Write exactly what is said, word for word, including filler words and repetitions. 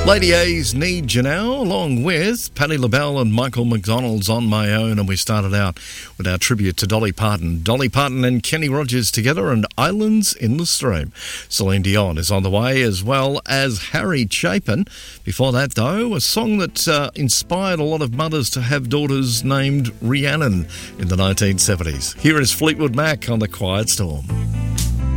Lady A's Need You Now, along with Patti LaBelle and Michael McDonald's On My Own, and we started out with our tribute to Dolly Parton. Dolly Parton and Kenny Rogers together and Islands in the Stream. Celine Dion is on the way, as well as Harry Chapin. Before that, though, a song that uh, inspired a lot of mothers to have daughters named Rhiannon in the nineteen seventies. Here is Fleetwood Mac on The Quiet Storm.